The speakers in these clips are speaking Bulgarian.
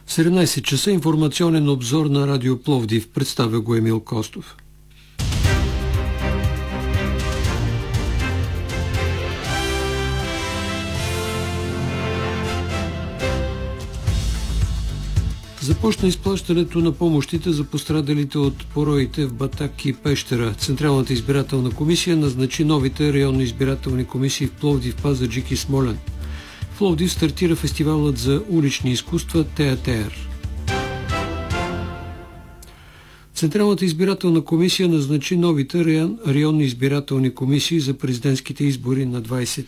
17 часа информационен обзор на Радио Пловдив. Представя го Емил Костов. Започна изплащането на помощите за пострадалите от пороите в Батак и Пещера. Централната избирателна комисия назначи новите районни избирателни комисии в Пловдив, Пазарджик и Смолян. В Пловдив стартира фестивалът за улични изкуства Театер. Централната избирателна комисия назначи новите районни избирателни комисии за президентските избори на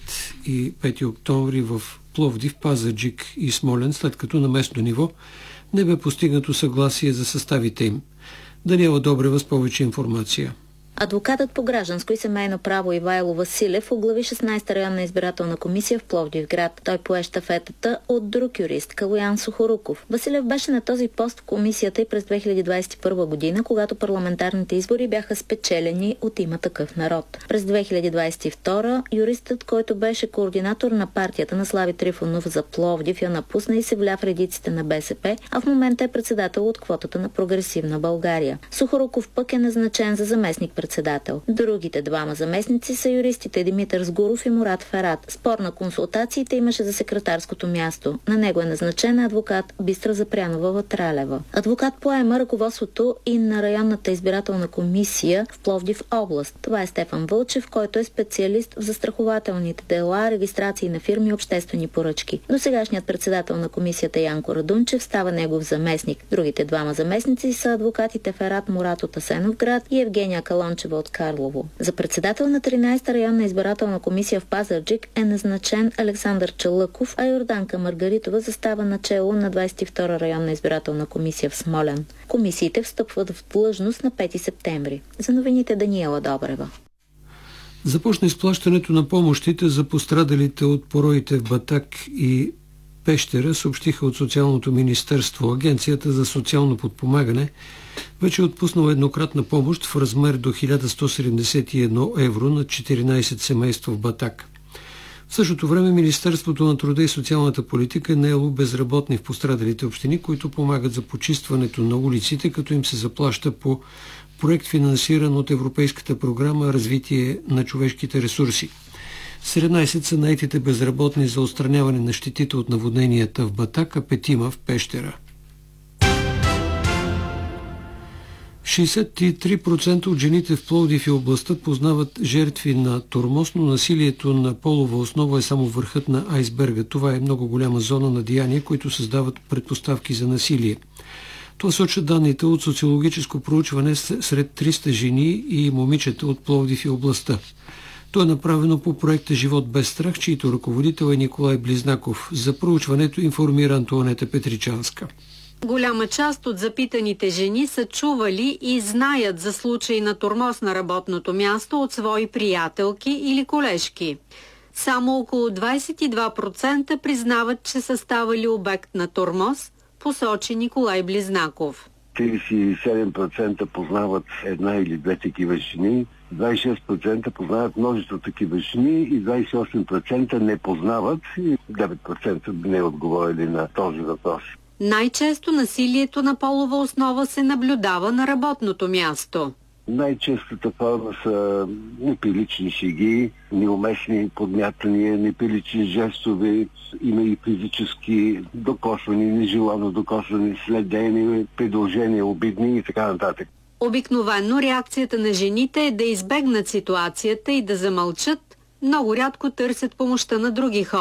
25 октомври в Пловдив, Пазарджик и Смолян, след като на местно ниво не бе постигнато съгласие за съставите им. Даниела Добрева с повече информация. Адвокатът по гражданско и семейно право Ивайло Василев оглави 16-та районна избирателна комисия в Пловдивград. Той пое щафетата от друг юрист, Калоян Сухоруков. Василев беше на този пост в комисията и през 2021 година, когато парламентарните избори бяха спечелени от Има такъв народ. През 2022 юристът, който беше координатор на партията на Слави Трифонов за Пловдив, я напусна и се вля в редиците на БСП, а в момента е председател от квотата на Прогресивна България. Сухоруков пък е назначен за заместник-председател. Другите двама заместници са юристите Димитър Сгуров и Мурат Ферат. Спор на консултациите имаше за секретарското място. На него е назначена адвокат Бистра Запрянова-Ватралева. Адвокат поема ръководството и на районната избирателна комисия в Пловдив област. Това е Стефан Вълчев, който е специалист в застрахователните дела, регистрации на фирми и обществени поръчки. Досегашният председател на комисията Янко Радунчев става негов заместник. Другите двама заместници са адвокатите Ферат Мурат от Асеновград и Евгения Калончева от Карлово. За председател на 13-та районна избирателна комисия в Пазарджик е назначен Александър Чалъков, а Йорданка Маргаритова застава начело на 22-та районна избирателна комисия в Смолян. Комисиите встъпват в длъжност на 5 септември. За новините Даниела Добрева. Започна изплащането на помощите за пострадалите от пороите в Батак и Пещера, съобщиха от Социалното министерство. Агенцията за социално подпомагане вече е отпуснала еднократна помощ в размер до 1171 евро на 14 семейства в Батак. В същото време Министерството на труда и социалната политика е наело безработни в пострадалите общини, които помагат за почистването на улиците, като им се заплаща по проект, финансиран от Европейската програма Развитие на човешките ресурси. 17 са наетите безработни за отстраняване на щетите от наводненията в Батак, а 5 в Пещера. 63% от жените в Пловдив и областта познават жертви на тормоз, но насилието на полова основа е само върхът на айсберга. Това е много голяма зона на деяния, които създават предпоставки за насилие. Това сочат данните от социологическо проучване сред 300 жени и момичета от Пловдив и областта. То е направено по проекта «Живот без страх», чийто ръководител е Николай Близнаков. За проучването информира Антоанета Петричанска. Голяма част от запитаните жени са чували и знаят за случаи на тормоз на работното място от свои приятелки или колежки. Само около 22% признават, че са ставали обект на тормоз, посочи Николай Близнаков. 37% познават една или две такива жени, 26% познават множество такива жени и 28% не познават и 9% не отговорили на този въпрос. Най-често насилието на полова основа се наблюдава на работното място. Най-честата форма са неприлични шеги, неуместни подмятания, неприлични жестове, има и физически докосване, нежелано докосване, следени, предложения, обидни и така нататък. Обикновено реакцията на жените е да избегнат ситуацията и да замълчат, много рядко търсят помощта на други хора.